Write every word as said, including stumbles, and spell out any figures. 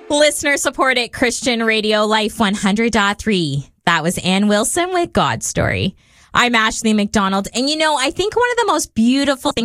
Listener supported Christian Radio Life one hundred point three. That was Ann Wilson with God's Story. I'm Ashley McDonald. And you know, I think one of the most beautiful things